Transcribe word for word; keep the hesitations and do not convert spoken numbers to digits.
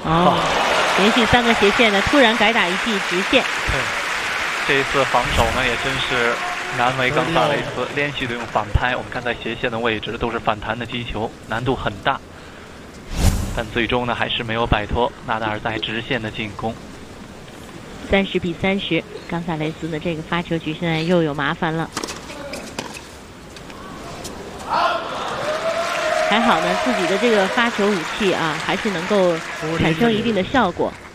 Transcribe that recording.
哦，连续三个斜线呢，突然改打一记直线。 对，这一次防守呢也真是难为冈萨雷斯，连续的用反拍。我们看在斜线的位置都是反弹的击球，难度很大。但最终呢还是没有摆脱纳达尔在直线的进攻。 三十比三十，冈萨雷斯的这个发球局现在又有麻烦了。还好呢，自己的这个发球武器啊，还是能够产生一定的效果。